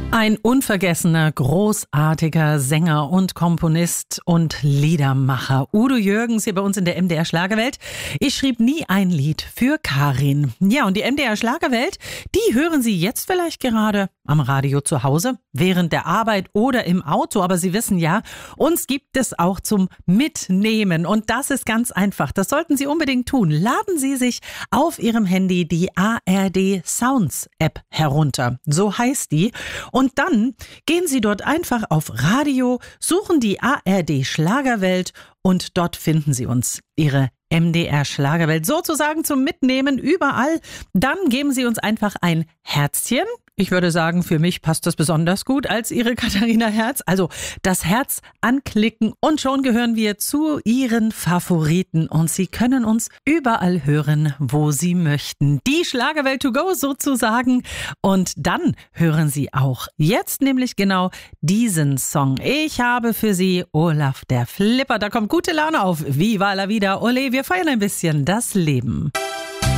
Ein unvergessener, großartiger Sänger und Komponist und Liedermacher. Udo Jürgens hier bei uns in der MDR Schlagerwelt. Ich schrieb nie ein Lied für Karin. Ja, und die MDR Schlagerwelt, die hören Sie jetzt vielleicht gerade am Radio zu Hause, während der Arbeit oder im Auto. Aber Sie wissen ja, uns gibt es auch zum Mitnehmen. Und das ist ganz einfach. Das sollten Sie unbedingt tun. Laden Sie sich auf Ihrem Handy die ARD Sounds App herunter. So heißt die. Und dann gehen Sie dort einfach auf Radio, suchen die ARD Schlagerwelt und dort finden Sie uns, Ihre MDR Schlagerwelt, sozusagen zum Mitnehmen überall. Dann geben Sie uns einfach ein Herzchen. Ich würde sagen, für mich passt das besonders gut als Ihre Katharina Herz. Also das Herz anklicken und schon gehören wir zu Ihren Favoriten. Und Sie können uns überall hören, wo Sie möchten. Die Schlagerwelt to go sozusagen. Und dann hören Sie auch jetzt nämlich genau diesen Song. Ich habe für Sie Olaf der Flipper. Da kommt gute Laune auf. Viva la vida, ole, wir feiern ein bisschen das Leben.